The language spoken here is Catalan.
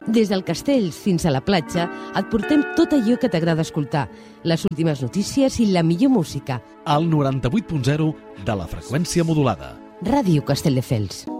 Des del Castells fins a la platja et portem tot allò que t'agrada escoltar, les últimes notícies i la millor música. Al 98.0 de la freqüència modulada. Ràdio Castelldefels.